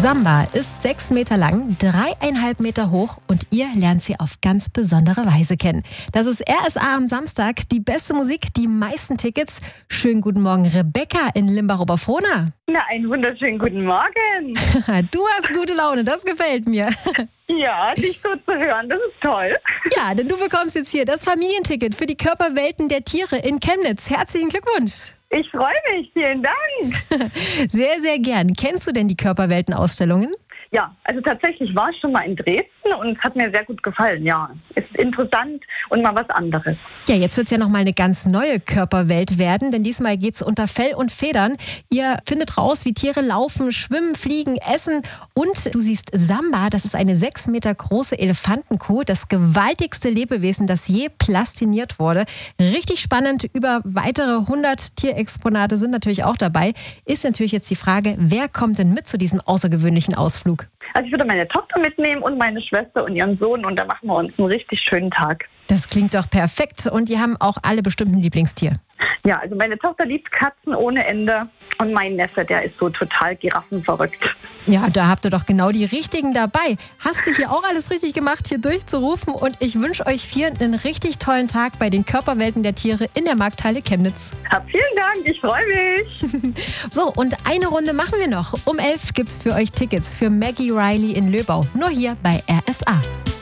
Samba ist 6 Meter lang, 3,5 Meter hoch und ihr lernt sie auf ganz besondere Weise kennen. Das ist RSA am Samstag, die beste Musik, die meisten Tickets. Schönen guten Morgen, Rebecca in Limbach-Oberfrohna. Na, einen wunderschönen guten Morgen. Du hast gute Laune, das gefällt mir. Ja, dich so zu hören, das ist toll. Ja, denn du bekommst jetzt hier das Familienticket für die Körperwelten der Tiere in Chemnitz. Herzlichen Glückwunsch. Ich freue mich, vielen Dank. Sehr, sehr gern. Kennst du denn die Körperwelten-Ausstellungen? Ja, also tatsächlich war ich schon mal in Dresden und es hat mir sehr gut gefallen. Ja, ist interessant und mal was anderes. Ja, jetzt wird es ja nochmal eine ganz neue Körperwelt werden, denn diesmal geht es unter Fell und Federn. Ihr findet raus, wie Tiere laufen, schwimmen, fliegen, essen und du siehst Samba, das ist eine 6 Meter große Elefantenkuh, das gewaltigste Lebewesen, das je plastiniert wurde. Richtig spannend, über weitere 100 Tierexponate sind natürlich auch dabei. Ist natürlich jetzt die Frage, wer kommt denn mit zu diesem außergewöhnlichen Ausflug? Also ich würde meine Tochter mitnehmen und meine Schwester und ihren Sohn und da machen wir uns einen richtig schönen Tag. Das klingt doch perfekt und die haben auch alle bestimmt ein Lieblingstier. Ja, also meine Tochter liebt Katzen ohne Ende und mein Neffe, der ist so total giraffenverrückt. Ja, da habt ihr doch genau die Richtigen dabei. Hast du hier auch alles richtig gemacht, hier durchzurufen und ich wünsche euch 4 einen richtig tollen Tag bei den Körperwelten der Tiere in der Markthalle Chemnitz. Vielen Dank, ich freue mich. So, und eine Runde machen wir noch. Um 11 gibt's für euch Tickets für Maggie Riley in Löbau. Nur hier bei RSA.